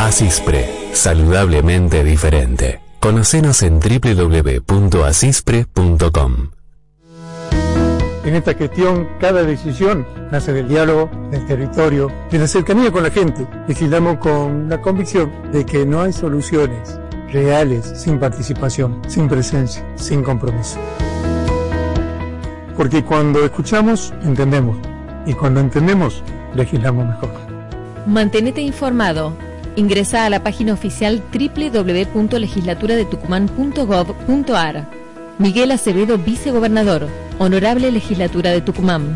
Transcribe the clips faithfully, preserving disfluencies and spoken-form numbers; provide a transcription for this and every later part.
Asispre, saludablemente diferente. Conocenos en doble u doble u doble u punto asispre punto com. En esta gestión, cada decisión nace del diálogo, del territorio, de la cercanía con la gente. Legislamos con la convicción de que no hay soluciones reales sin participación, sin presencia, sin compromiso. Porque cuando escuchamos, entendemos. Y cuando entendemos, legislamos mejor. Mantenete informado. Ingresa a la página oficial doble u doble u doble u punto legislatura de tucumán punto gov punto ar. Miguel Acevedo, vicegobernador. Honorable Legislatura de Tucumán.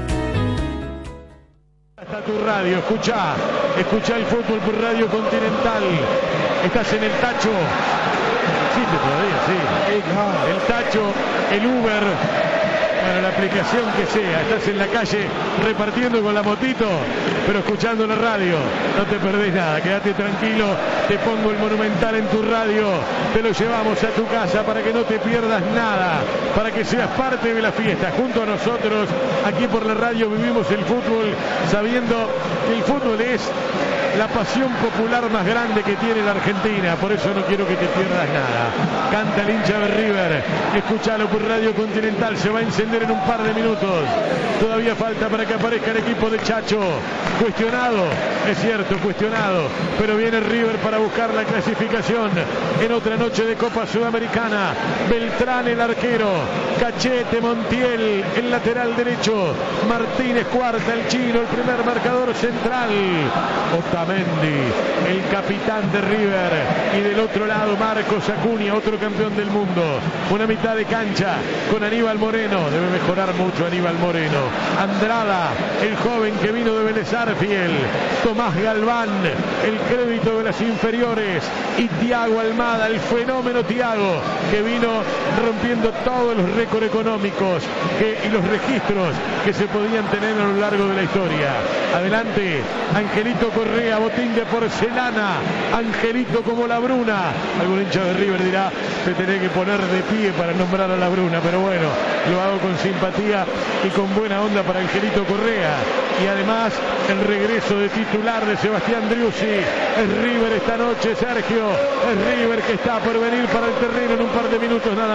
Está tu radio, escucha, escucha el fútbol por Radio Continental. Estás en el Tacho. Existe todavía, sí. El Tacho, el Uber, bueno, la aplicación que sea. Estás en la calle repartiendo con la motito, pero escuchando la radio. No te perdés nada, quédate tranquilo. Te pongo el Monumental en tu radio. Te lo llevamos a tu casa para que no te pierdas nada, para que seas parte de la fiesta. Junto a nosotros, aquí por la radio, vivimos el fútbol sabiendo que el fútbol es la pasión popular más grande que tiene la Argentina. Por eso no quiero que te pierdas nada. Canta el hincha de River. Escuchalo por Radio Continental. Se va a encender en un par de minutos. Todavía falta para que aparezca el equipo de Chacho. Cuestionado, es cierto, cuestionado. Pero viene River para buscar la clasificación en otra noche de Copa Sudamericana. Beltrán el arquero. Cachete, Montiel el lateral derecho. Martínez Cuarta, el chino, el primer marcador central. Otamendi, el capitán de River, y del otro lado Marcos Acuña, otro campeón del mundo. Una mitad de cancha con Aníbal Moreno, debe mejorar mucho Aníbal Moreno. Andrada, el joven que vino de Vélez Arfiel. Tomás Galván, el crédito de las inferiores, y Thiago Almada, el fenómeno Thiago, que vino rompiendo todos los récords económicos que, y los registros que se podían tener a lo largo de la historia. Adelante, Angelito Correa, botín de porcelana. Angelito como la Bruna. Algún hincha de River dirá, te tenés que poner de pie para nombrar a la Bruna, pero bueno, lo hago con simpatía y con buena onda para Angelito Correa. Y además el regreso de titular de Sebastián Driussi. Es River esta noche, Sergio. Es River que está por venir para el terreno en un par de minutos nada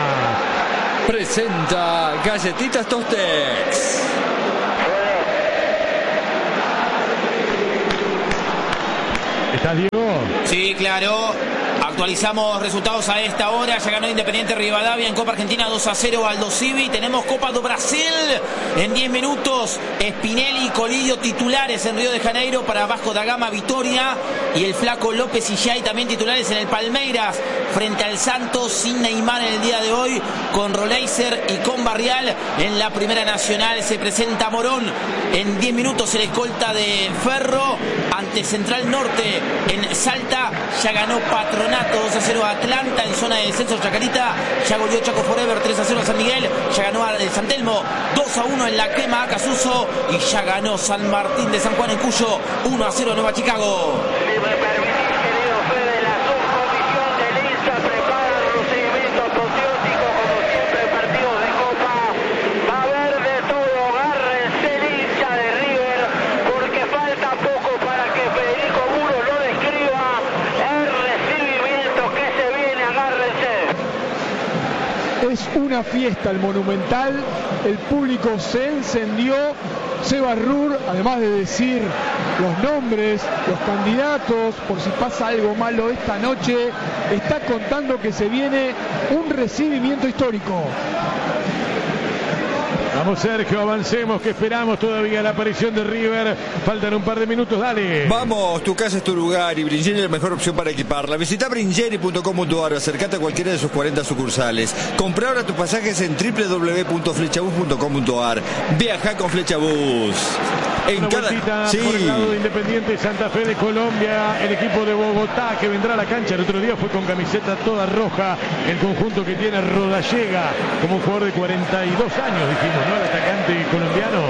más. Presenta Galletitas Tostex. ¿Estás, Diego? Sí, claro. Actualizamos resultados a esta hora. Ya ganó Independiente Rivadavia en Copa Argentina dos a cero Aldo Civi. Tenemos Copa do Brasil en diez minutos. Spinelli y Colillo titulares en Río de Janeiro para Vasco da Gama, Vitoria. Y el flaco López y Jay también titulares en el Palmeiras frente al Santos, sin Neymar en el día de hoy, con Roleiser y con Barrial. En la Primera Nacional se presenta Morón en diez minutos, el escolta de Ferro ante Central Norte en Salta. Ya ganó Patronato dos a cero a Atlanta en zona de descenso. Chacarita ya goleó Chaco Forever tres a cero a San Miguel. Ya ganó a San Telmo dos a uno en La Quema a Casuso. Y ya ganó San Martín de San Juan en Cuyo uno a cero a Nueva Chicago. Es una fiesta el Monumental, el público se encendió. Seba Rur, además de decir los nombres, los candidatos, por si pasa algo malo esta noche, está contando que se viene un recibimiento histórico. Vamos, Sergio, avancemos, que esperamos todavía la aparición de River. Faltan un par de minutos, dale. Vamos, tu casa es tu lugar y Bringeri es la mejor opción para equiparla. Visita bringeri punto com punto ar, acercate a cualquiera de sus cuarenta sucursales. Compra ahora tus pasajes en doble u doble u doble u punto flechabus punto com punto ar. Viaja con Flechabus. En Una cada... vueltita sí. por el lado de Independiente Santa Fe de Colombia, el equipo de Bogotá que vendrá a la cancha. El otro día fue con camiseta toda roja, el conjunto que tiene Rodallega como un jugador de cuarenta y dos años, dijimos, ¿no? El atacante colombiano.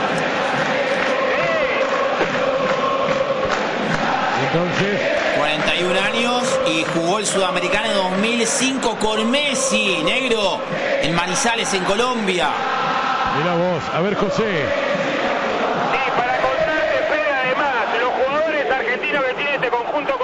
Entonces, cuarenta y un años y jugó el Sudamericano en dos mil cinco con Messi, negro, en Manizales, en Colombia. mira vos, a ver, José. Argentino que tiene este conjunto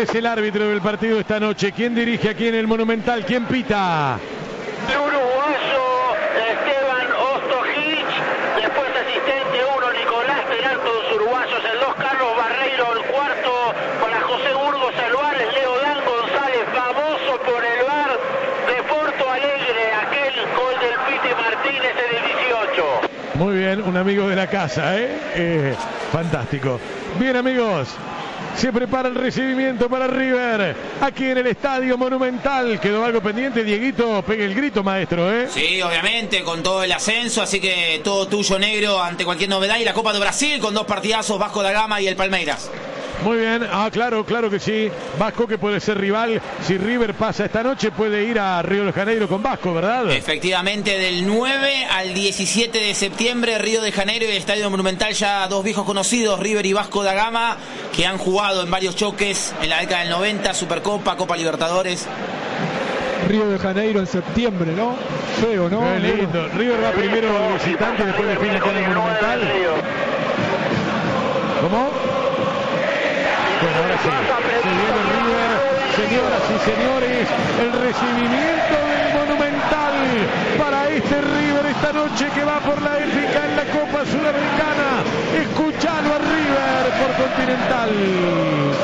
es el árbitro del partido esta noche? ¿Quién dirige aquí en el Monumental? ¿Quién pita? El uruguayo Esteban Ostojic, después asistente uno Nicolás Peralto, dos uruguayos, el dos Carlos Barreiro, el cuarto para José Burgos Álvarez, Leo Dan González, famoso por el V A R de Porto Alegre, aquel gol del Piti Martínez en el dieciocho. Muy bien, un amigo de la casa, ¿eh? eh fantástico. Bien, amigos. Se prepara el recibimiento para River aquí en el Estadio Monumental. ¿Quedó algo pendiente? Dieguito, pegue el grito, maestro, ¿eh? Sí, obviamente, con todo el ascenso, así que todo tuyo, negro, ante cualquier novedad. Y la Copa de Brasil con dos partidazos, Vasco da Gama y el Palmeiras. Muy bien, ah, claro, claro que sí. Vasco, que puede ser rival. Si River pasa esta noche, puede ir a Río de Janeiro con Vasco, ¿verdad? Efectivamente, del nueve al diecisiete de septiembre, Río de Janeiro y el Estadio Monumental, ya dos viejos conocidos, River y Vasco da Gama, que han jugado en varios choques en la década del noventa, Supercopa, Copa Libertadores. Río de Janeiro en septiembre, ¿no? Feo, ¿no? Qué lindo. River va primero visitante, después define acá en el Monumental. ¿Cómo? Bueno, ahora sí, se viene River, señoras y señores, el recibimiento del Monumental para este River esta noche que va por la épica en la Copa Sudamericana. Escuchalo a River por Continental.